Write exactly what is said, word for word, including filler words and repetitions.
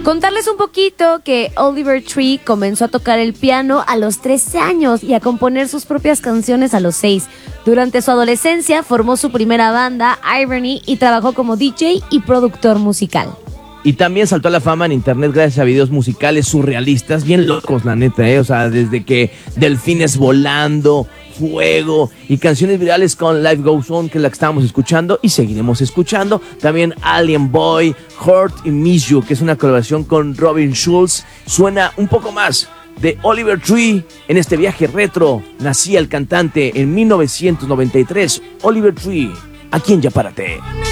Contarles un poquito que Oliver Tree comenzó a tocar el piano a los trece años y a componer sus propias canciones a los seis. Durante su adolescencia formó su primera banda, Irony, y trabajó como D J y productor musical. Y también saltó a la fama en internet gracias a videos musicales surrealistas, bien locos, la neta, ¿eh? O sea, desde que delfines volando, fuego y canciones virales con Life Goes On, que es la que estábamos escuchando y seguiremos escuchando. También Alien Boy, Hurt y Miss You, que es una colaboración con Robin Schulz. Suena un poco más de Oliver Tree en este viaje retro. Nacía el cantante en mil novecientos noventa y tres, Oliver Tree, aquí en Yaparate.